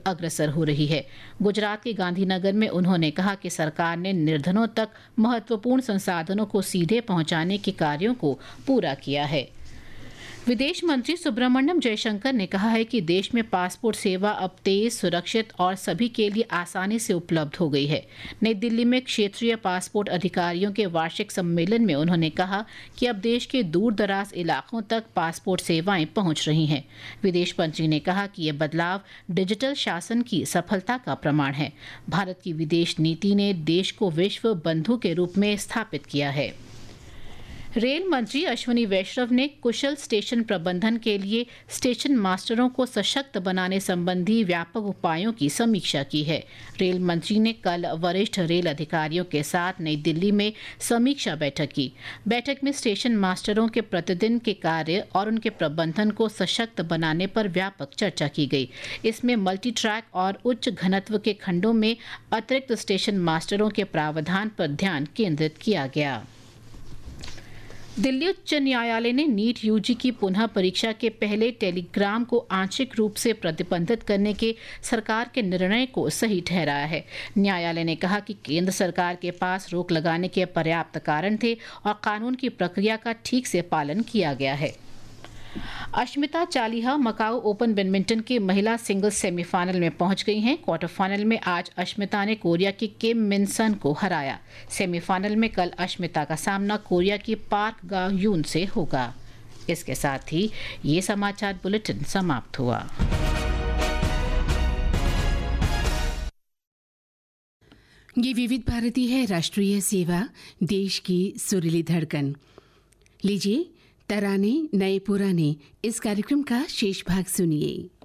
अग्रसर हो रही है। गुजरात के गांधीनगर में उन्होंने कहा कि सरकार ने निर्धनों तक महत्वपूर्ण संसाधनों को सीधे पहुंचाने के कार्यों को पूरा किया है। विदेश मंत्री सुब्रमण्यम जयशंकर ने कहा है कि देश में पासपोर्ट सेवा अब तेज, सुरक्षित और सभी के लिए आसानी से उपलब्ध हो गई है। नई दिल्ली में क्षेत्रीय पासपोर्ट अधिकारियों के वार्षिक सम्मेलन में उन्होंने कहा कि अब देश के दूर दराज इलाकों तक पासपोर्ट सेवाएं पहुंच रही हैं। विदेश मंत्री ने कहा कि यह बदलाव डिजिटल शासन की सफलता का प्रमाण है। भारत की विदेश नीति ने देश को विश्व बंधु के रूप में स्थापित किया है। रेल मंत्री अश्विनी वैष्णव ने कुशल स्टेशन प्रबंधन के लिए स्टेशन मास्टरों को सशक्त बनाने संबंधी व्यापक उपायों की समीक्षा की है। रेल मंत्री ने कल वरिष्ठ रेल अधिकारियों के साथ नई दिल्ली में समीक्षा बैठक की। बैठक में स्टेशन मास्टरों के प्रतिदिन के कार्य और उनके प्रबंधन को सशक्त बनाने पर व्यापक चर्चा की गई। इसमें मल्टी ट्रैक और उच्च घनत्व के खंडों में अतिरिक्त स्टेशन मास्टरों के प्रावधान पर ध्यान केंद्रित किया गया। दिल्ली उच्च न्यायालय ने नीट यूजी की पुनः परीक्षा के पहले टेलीग्राम को आंशिक रूप से प्रतिबंधित करने के सरकार के निर्णय को सही ठहराया है। न्यायालय ने कहा कि केंद्र सरकार के पास रोक लगाने के पर्याप्त कारण थे और कानून की प्रक्रिया का ठीक से पालन किया गया है। अश्मिता चालिहा मकाऊ ओपन बैडमिंटन के महिला सिंगल्स सेमीफाइनल में पहुंच गई हैं। क्वार्टर फाइनल में आज अश्मिता ने कोरिया की किम मिन सन को हराया। सेमीफाइनल में कल अश्मिता का सामना कोरिया की पार्क गाओ यून से होगा। इसके साथ ही ये समाचार बुलेटिन समाप्त हुआ। ये विविध भारती है, राष्ट्रीय सेवा, देश की सुरीली धड़कन। लीजिए तराने नए पुराने इस कार्यक्रम का शेष भाग सुनिए।